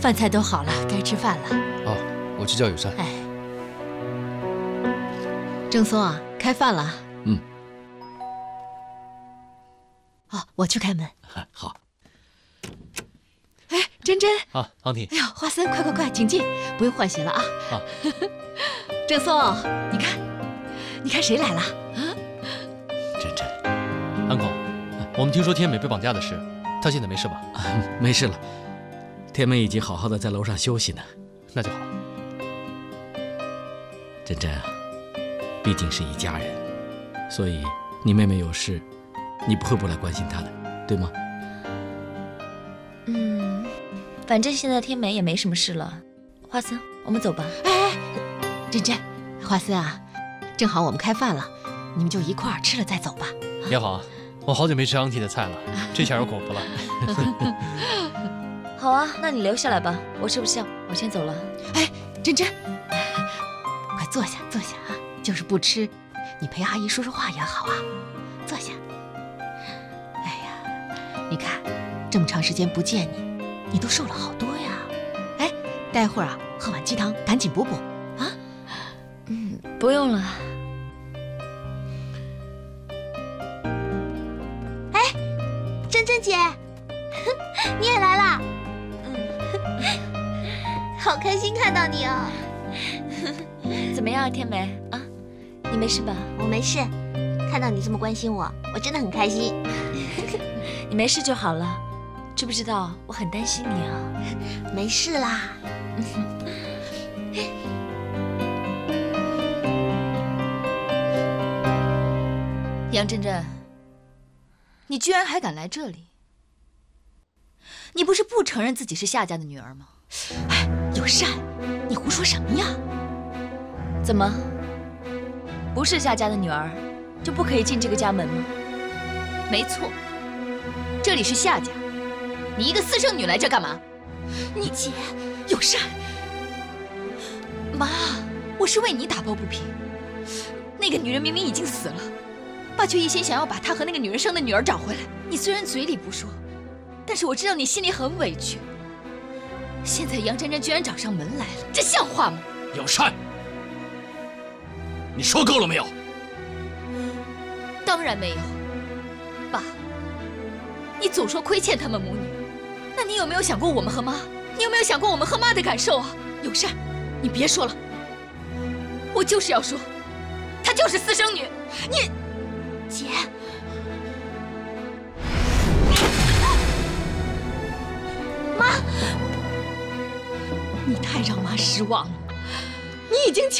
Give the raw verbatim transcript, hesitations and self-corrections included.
饭菜都好了，该吃饭了。 哦，我去叫友善。 哎，正松啊，开饭了。 嗯。 哦，我去开门。 好。 哎，珍珍。 啊，昂婷。 哎呦，华森，快快快，请进，不用换鞋了啊。 啊。 正松，你看，你看谁来了？啊？ 珍珍。 安孔，我们听说天美被绑架的事，她现在没事吧？ 啊，没事了。天美已经好好的在楼上休息呢。 那就好。 珍珍啊，毕竟是一家人，所以你妹妹有事，你不会不来关心她的，对吗？ 嗯，反正现在天美也没什么事了。华森，我们走吧。 哎哎，珍珍，华森啊，正好我们开饭了，你们就一块儿吃了再走吧。 也好啊，我好久没吃昂婷的菜了，这下有口福了。 好啊，那你留下来吧，我吃不消，我先走了。 哎，珍珍，快坐下坐下啊！就是不吃，你陪阿姨说说话也好啊。坐下。哎呀，你看，这么长时间不见你，你都瘦了好多呀。哎，待会儿啊，喝碗鸡汤，赶紧补补啊。 嗯，不用了。 哎，珍珍姐，你也来啦。好开心看到你哦！ 怎么样，天美啊？你没事吧？ 我没事，看到你这么关心我，我真的很开心。 你没事就好了，知不知道我很担心你啊？ 没事啦。 杨珍珍，你居然还敢来这里？你不是不承认自己是夏家的女儿吗？ 哎，友善，你胡说什么呀？ 怎么，不是夏家的女儿就不可以进这个家门吗？ 没错，这里是夏家，你一个私生女来这干嘛？ 你姐，友善， 妈，我是为你打抱不平。那个女人明明已经死了，爸却一心想要把她和那个女人生的女儿找回来。你虽然嘴里不说，但是我知道你心里很委屈。现在杨珍珍居然找上门来了，这像话吗？ 友善，你说够了没有？ 当然没有。爸，你总说亏欠他们母女，那你有没有想过我们和妈？你有没有想过我们和妈的感受啊？友善，你别说了，我就是要说，她就是私生女。你， 姐。 妈，你太让妈失望了，你已经抢